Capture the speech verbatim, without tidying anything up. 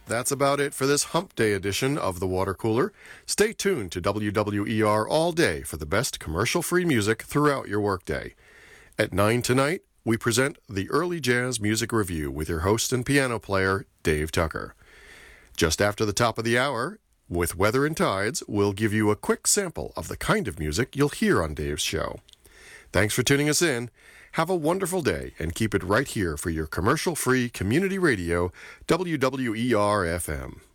That's about it for this Hump Day edition of The Water Cooler. Stay tuned to W W E R all day for the best commercial-free music throughout your workday. At nine tonight, we present the Early Jazz Music Review with your host and piano player, Dave Tucker. Just after the top of the hour, with Weather and Tides, we'll give you a quick sample of the kind of music you'll hear on Dave's show. Thanks for tuning us in. Have a wonderful day and keep it right here for your commercial-free community radio, W W E R F M.